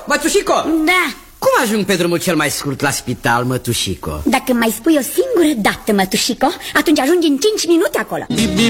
Mătușico! Da. Cum ajung pe drumul cel mai scurt la spital, Mătușico? Dacă mai spui o singură dată, Mătușico, atunci ajungi în 5 minute acolo.